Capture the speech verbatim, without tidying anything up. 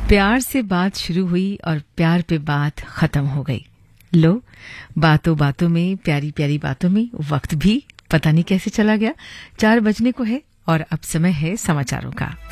प्यार से बात शुरू हुई और प्यार पे बात खत्म हो गई। लो, बातों बातों में, प्यारी प्यारी बातों में वक्त भी पता नहीं कैसे चला गया। चार बजने को है और अब समय है समाचारों का।